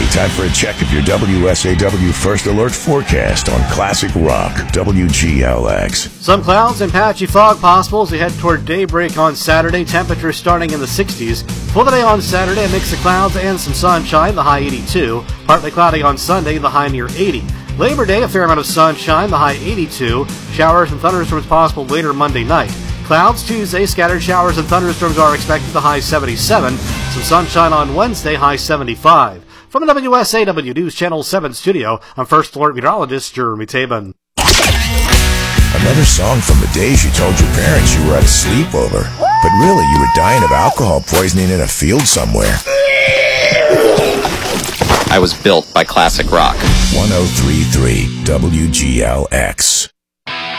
time for a check of your WSAW First Alert forecast on Classic Rock, WGLX. Some clouds and patchy fog possible as we head toward daybreak on Saturday. Temperatures starting in the 60s. For the day on Saturday, a mix of clouds and some sunshine, the high 82. Partly cloudy on Sunday, the high near 80. Labor Day, a fair amount of sunshine, the high 82. Showers and thunderstorms possible later Monday night. Clouds Tuesday, scattered showers and thunderstorms are expected, the high 77. Some sunshine on Wednesday, high 75. From the WSAW News Channel 7 studio, I'm First Alert meteorologist Jeremy Tabin. Another song from the days you told your parents you were at a sleepover, but really you were dying of alcohol poisoning in a field somewhere. I was built by classic rock. 103.3 WGLX.